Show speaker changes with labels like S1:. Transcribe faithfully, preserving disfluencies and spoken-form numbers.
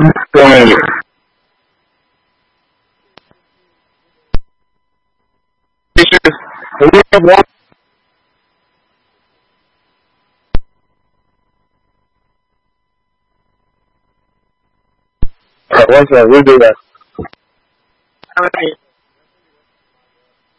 S1: So, we have one. Alright, one second, we'll do that.